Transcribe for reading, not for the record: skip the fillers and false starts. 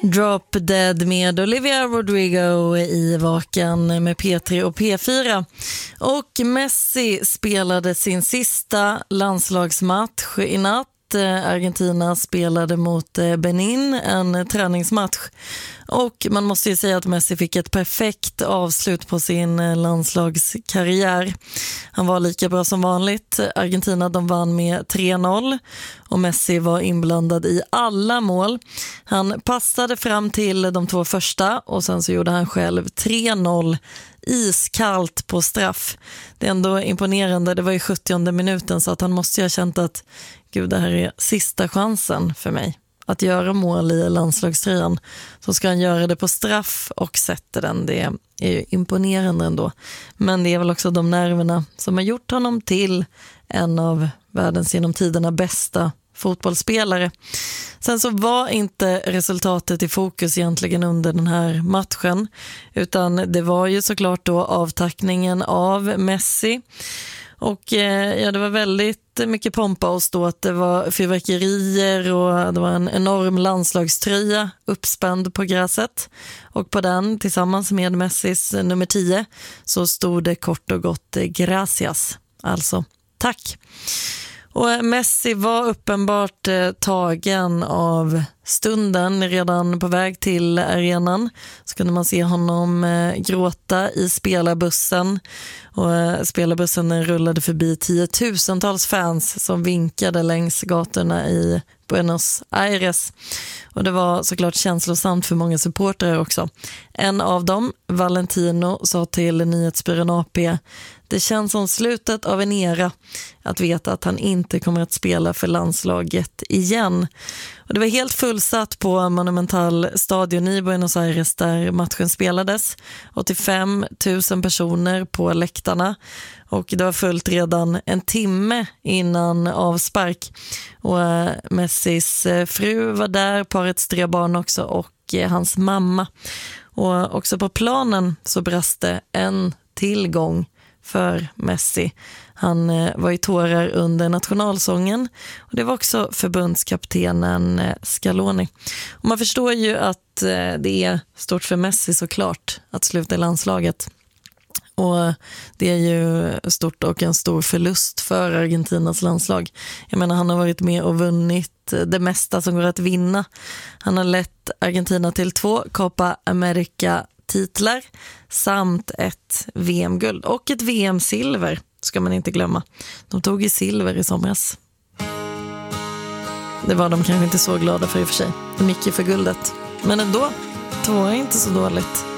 Drop Dead med Olivia Rodrigo i Vaken med P3 och P4. Och Messi spelade sin sista landslagsmatch i natt. Argentina spelade mot Benin, en träningsmatch. Och man måste ju säga att Messi fick ett perfekt avslut på sin landslagskarriär. Han var lika bra som vanligt. Argentina, de vann med 3-0 och Messi var inblandad i alla mål. Han passade fram till de två första och sen så gjorde han själv 3-0 iskallt på straff. Det är ändå imponerande. Det var i 70:e minuten, så att han måste ju ha känt att gud, det här är sista chansen för mig att göra mål i landslagströjan. Så ska han göra det på straff och sätter den. Det är ju imponerande ändå. Men det är väl också de nerverna som har gjort honom till en av världens genom tiderna bästa fotbollsspelare. Sen så var inte resultatet i fokus egentligen under den här matchen, utan det var ju såklart då avtackningen av Messi. Och det var väldigt mycket pompa och ståt. Det var fyrverkerier och det var en enorm landslagströja uppspänd på gräset. Och på den, tillsammans med Messis nummer 10, så stod det kort och gott gracias, alltså tack. Och Messi var uppenbart tagen av stunden. Redan på väg till arenan så kunde man se honom gråta i spelarbussen. Och spelarbussen rullade förbi 10-tusentals fans som vinkade längs gatorna i Buenos Aires. Och det var såklart känslosamt för många supportrar också. En av dem, Valentino, sa till nyhetsbyrån AP: det känns som slutet av en era att veta att han inte kommer att spela för landslaget igen. Och det var helt fullsatt på Monumental stadion i Buenos Aires där matchen spelades. 85 000 personer på läktarna. Och det var fullt redan en timme innan avspark. Och Messis fru var där, parets 3 barn också och hans mamma. Och också på planen så brast det en tillgång för Messi. Han var i tårar under nationalsången och det var också förbundskaptenen Scaloni. Och man förstår ju att det är stort för Messi såklart att sluta i landslaget. Och det är ju stort och en stor förlust för Argentinas landslag. Jag menar, han har varit med och vunnit det mesta som går att vinna. Han har lett Argentina till 2 Copa America-titlar samt ett VM-guld och ett VM-silver ska man inte glömma. De tog i silver i somras. Det var de kanske inte så glada för i och för sig. De gick ju för guldet. Men ändå, 2 är inte så dåligt.